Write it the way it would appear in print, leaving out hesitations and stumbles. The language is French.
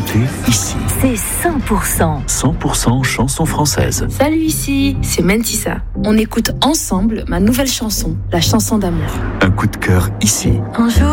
écoutez ici. C'est 100%. 100% chansons françaises. Salut, ici, c'est Mentissa. On écoute ensemble ma nouvelle chanson, la chanson d'amour. Un coup de cœur ici. Un jour